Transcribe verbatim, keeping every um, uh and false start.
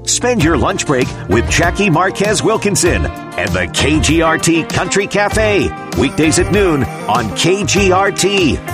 Spend your lunch break with Jackie Marquez Wilkinson and the K G R T Country Cafe. Weekdays at noon on K G R T.